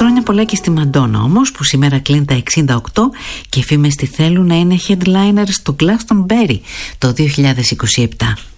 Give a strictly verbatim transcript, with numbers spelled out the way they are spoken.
Χρόνια πολλά και στη Μαντόνα όμως, που σήμερα κλείνει τα εξήντα οκτώ και οι φήμες τη θέλουν να είναι headliner στο Glastonbury το δύο χιλιάδες είκοσι επτά.